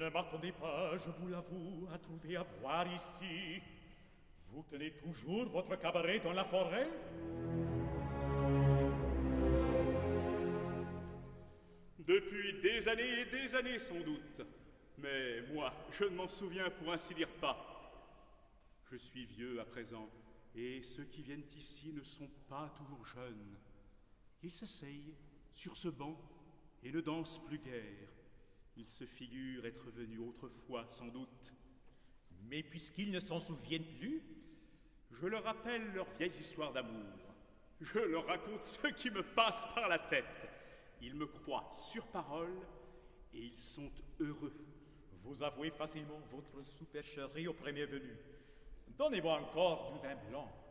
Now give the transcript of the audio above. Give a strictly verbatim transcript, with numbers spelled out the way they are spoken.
ne m'attendez pas, je vous l'avoue, à trouver à boire ici. Vous tenez toujours votre cabaret dans la forêt? Depuis des années et des années, sans doute. Mais moi, je ne m'en souviens pour ainsi dire pas. Je suis vieux à présent, et ceux qui viennent ici ne sont pas toujours jeunes. Ils s'asseyent sur ce banc et ne dansent plus guère. Ils se figurent être venus autrefois, sans doute. Mais puisqu'ils ne s'en souviennent plus, je leur rappelle leur vieille histoire d'amour. Je leur raconte ce qui me passe par la tête. Ils me croient sur parole et ils sont heureux. Vous avouez facilement votre supercherie au premier venu. Donnez-moi encore du vin blanc.